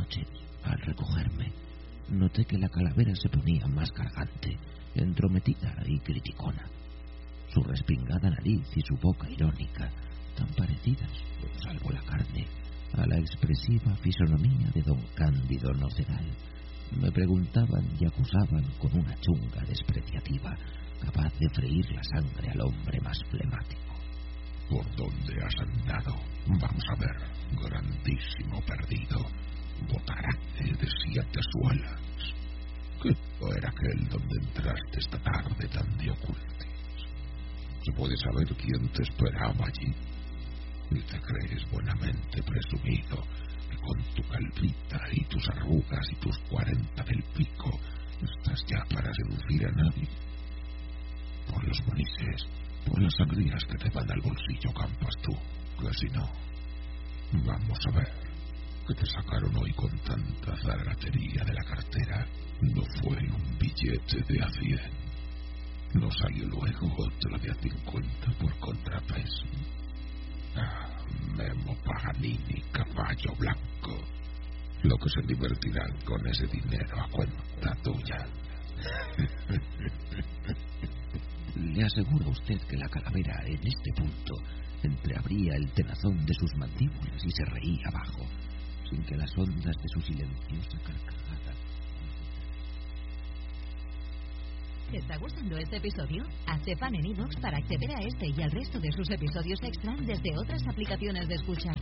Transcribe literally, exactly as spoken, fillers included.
noche, al recogerme, noté que la calavera se ponía más cargante, entrometida y criticona. Su respingada nariz y su boca irónica, tan parecidas, salvo la carne, a la expresiva fisonomía de don Cándido Nocedal, me preguntaban y acusaban con una chunga despreciativa, capaz de freír la sangre al hombre más flemático. ¿Por dónde has andado? Vamos a ver, grandísimo perdido, botarace de siete suelas. ¿Qué era aquel donde entraste esta tarde tan de ocultis? ¿Se puede saber quién te esperaba allí? ¿Y te crees buenamente presumido que con tu calvita y tus arrugas y tus cuarenta del pico estás ya para seducir a nadie? Por los bonices, por las sangrías que te van al bolsillo campas tú, que si no. Vamos a ver, que te sacaron hoy con tanta zargatería de la cartera. No fue un billete de a cien. No salió luego otro de a cincuenta por contrapeso. Ah, Memo Paganini, caballo blanco. Lo que se divertirán con ese dinero a cuenta tuya. Le aseguro a usted que la calavera en este punto entreabría el tenazón de sus mandíbulas y se reía abajo, sin que las ondas de su silenciosa carcajada. ¿Te está gustando este episodio? Hazte fan en iVoox para acceder a este y al resto de sus episodios extra desde otras aplicaciones de escucha.